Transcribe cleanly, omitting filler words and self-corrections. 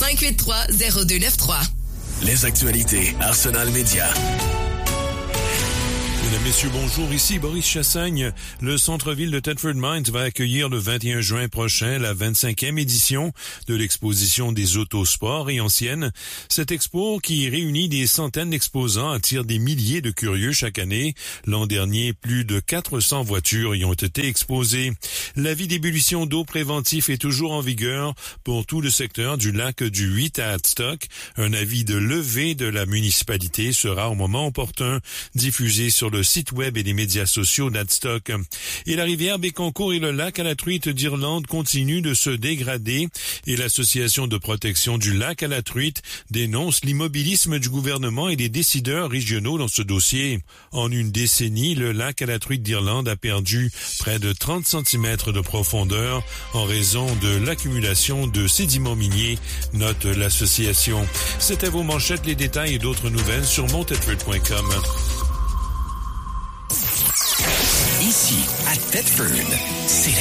583-0293. Les actualités Arsenal Média. Mesdames, Messieurs, bonjour. Ici Boris Chassagne. Le centre-ville de Thetford Mines va accueillir le 21 juin prochain la 25e édition de l'exposition des autosports et anciennes. Cette expo, qui réunit des centaines d'exposants, attire des milliers de curieux chaque année. L'an dernier, plus de 400 voitures y ont été exposées. L'avis d'ébullition d'eau préventif est toujours en vigueur pour tout le secteur du lac du 8 à Hadstock. Un avis de levée de la municipalité sera au moment opportun diffusé sur le site web et les médias sociaux d'Hadstock. Et la rivière Bécancour et le lac à la truite d'Irlande continuent de se dégrader et l'association de protection du lac à la truite dénonce l'immobilisme du gouvernement et des décideurs régionaux dans ce dossier. En une décennie, le lac à la truite d'Irlande a perdu près de 30 cm de profondeur en raison de l'accumulation de sédiments miniers, note l'association. C'était vos manchettes, les détails et d'autres nouvelles sur montedford.com. Ici, à Thetford, c'est